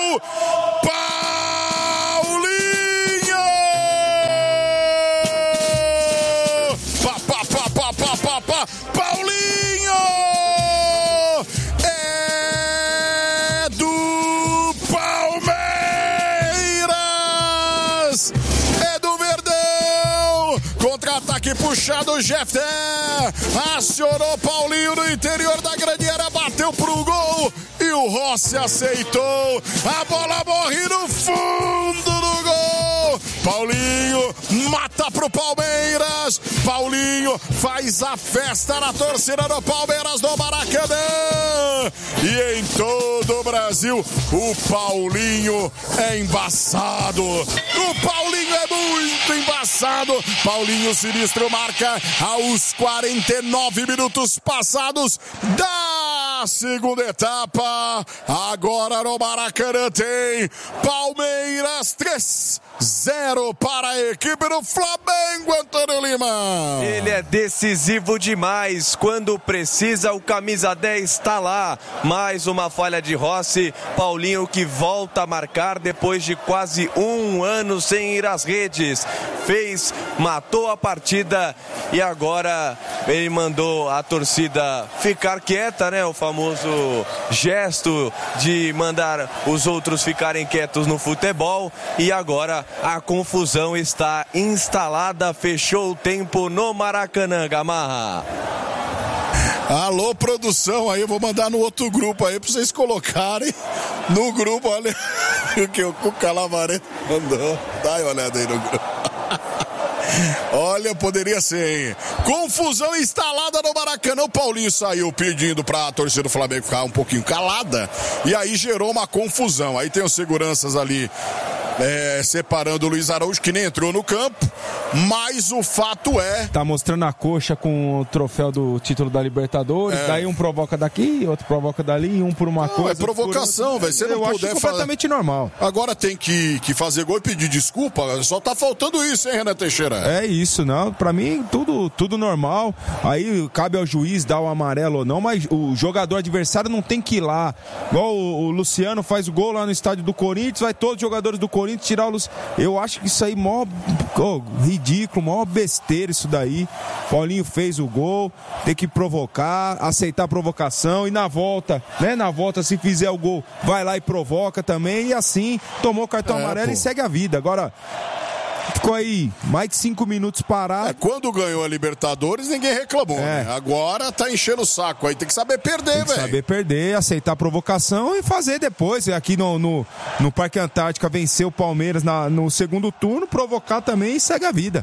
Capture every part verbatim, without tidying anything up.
Paulinho! Pá, pá, pá, pá, pá, pá, pá. Paulinho! É do Palmeiras! É do Verdão! Contra-ataque puxado, Jefté! Acionou Paulinho no interior da grande área, bateu pro gol e o Rossi aceitou. A bola morre no fundo do gol. Paulinho mata pro Palmeiras. Paulinho faz a festa na torcida do Palmeiras no Maracanã. E em todo o Brasil, o Paulinho é embaçado. O Paulinho é muito embaçado. Paulinho sinistro marca aos quarenta e nove minutos passados da segunda etapa. Agora no Maracanã tem Palmeiras três a zero para a equipe do Flamengo, Antônio Lima. Ele é decisivo demais. Quando precisa, o camisa dez está lá. Mais uma falha de Rossi. Paulinho que volta a marcar depois de quase um ano sem ir às redes. Fez, matou a partida e agora ele mandou a torcida ficar quieta, né? O famoso gesto de mandar os outros ficarem quietos no futebol. E agora a confusão está instalada. Fechou o tempo no Maracanã, Gamarra. Alô, produção, aí eu vou mandar no outro grupo aí pra vocês colocarem no grupo, olha o que o Calavareta mandou. Dá uma olhada aí no grupo. Olha, poderia ser, hein? Confusão instalada no Maracanã. O Paulinho saiu pedindo pra torcida do Flamengo ficar um pouquinho calada. E aí gerou uma confusão. Aí tem os seguranças ali é, separando o Luiz Araújo, que nem entrou no campo. Mas o fato é... Tá mostrando a coxa com o troféu do título da Libertadores. É. Daí um provoca daqui, outro provoca dali, um por uma não, coisa. É provocação, velho. Você não Eu puder acho completamente fazer... normal. Agora tem que, que fazer gol e pedir desculpa. Só tá faltando isso, hein, Renan Teixeira? É isso, não. Pra mim, tudo, tudo normal. Aí cabe ao juiz dar o amarelo ou não, mas o jogador adversário não tem que ir lá. Igual o, o Luciano faz o gol lá no estádio do Corinthians, vai todos os jogadores do Corinthians tirar o Luciano. Eu acho que isso aí, mó oh, ridículo, mó besteira isso daí. Paulinho fez o gol, tem que provocar, aceitar a provocação e na volta, né? Na volta, se fizer o gol, vai lá e provoca também. E assim, tomou o cartão é, amarelo pô. e segue a vida. Agora... Ficou aí mais de cinco minutos parado. É, quando ganhou a Libertadores, ninguém reclamou, é. né? Agora tá enchendo o saco aí. Tem que saber perder, velho. Tem que saber perder, aceitar a provocação e fazer depois. Aqui no, no, no Parque Antártica, vencer o Palmeiras na, no segundo turno, provocar também e segue a vida.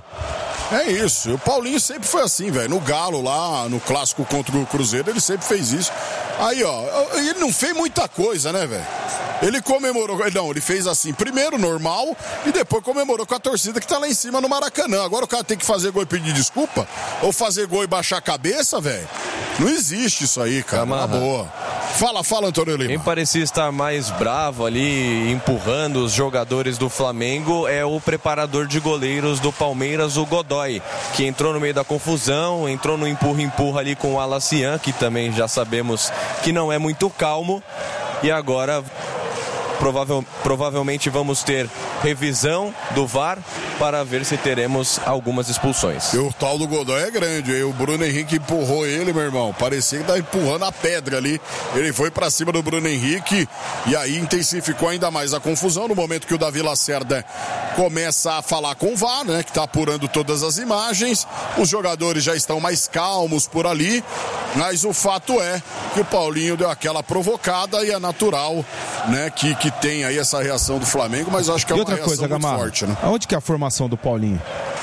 É isso. O Paulinho sempre foi assim, velho. No Galo lá, no clássico contra o Cruzeiro, ele sempre fez isso. Aí, ó, ele não fez muita coisa, né, velho? Ele comemorou, não, ele fez assim, primeiro normal e depois comemorou com a torcida que tá lá em cima no Maracanã. Agora o cara tem que fazer gol e pedir desculpa? Ou fazer gol e baixar a cabeça, velho? Não existe isso aí, cara, na boa. Fala, fala, Antônio Lima. Quem parecia estar mais bravo ali, empurrando os jogadores do Flamengo, é o preparador de goleiros do Palmeiras, o Godoy, que entrou no meio da confusão, entrou no empurra-empurra ali com o Alacian, que também já sabemos que não é muito calmo, e agora... Provável, provavelmente vamos ter revisão do V A R para ver se teremos algumas expulsões. E o tal do Godoy é grande, hein? O Bruno Henrique empurrou ele, meu irmão. Parecia que tá empurrando a pedra ali. Ele foi para cima do Bruno Henrique e aí intensificou ainda mais a confusão no momento que o Davi Lacerda começa a falar com o V A R, né? Que tá apurando todas as imagens. Os jogadores já estão mais calmos por ali, mas o fato é que o Paulinho deu aquela provocada e é natural, né? Que, que tem aí essa reação do Flamengo, mas acho que é uma reação coisa, muito Gamarra, forte, né? Aonde que é a formação do Paulinho?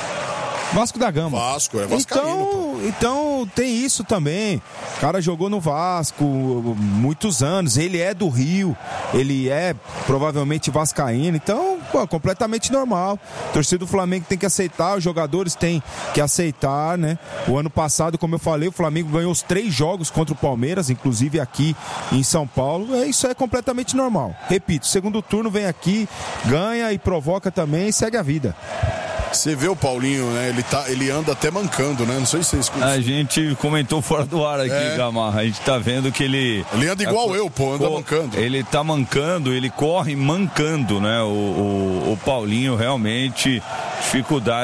Vasco da Gama. Vasco, é vascaíno. Então, então tem isso também. O cara jogou no Vasco muitos anos, ele é do Rio, ele é provavelmente vascaíno, então, pô, completamente normal. A torcida do Flamengo tem que aceitar, os jogadores têm que aceitar, né? O ano passado, como eu falei, o Flamengo ganhou os três jogos contra o Palmeiras, inclusive aqui em São Paulo. É, isso é completamente normal. Repito, segundo turno vem aqui, ganha e provoca também e segue a vida. Você vê o Paulinho, né? Ele, tá, ele anda até mancando, né? Não sei se vocês conhecem. A gente comentou fora do ar aqui, é. Gamarra. A gente tá vendo que ele... Ele anda igual é, eu, pô, anda co- mancando. Ele tá mancando, ele corre mancando, né? O, o, o Paulinho realmente dificuldade.